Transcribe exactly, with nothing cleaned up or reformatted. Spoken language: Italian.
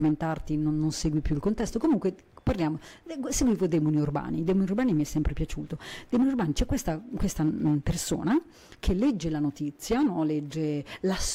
commentarti, non, non segui più il contesto. Comunque parliamo, seguivo Demoni Urbani. Demoni Urbani mi è sempre piaciuto. Demoni Urbani, c'è questa, questa mm, persona che legge la notizia, no? Legge la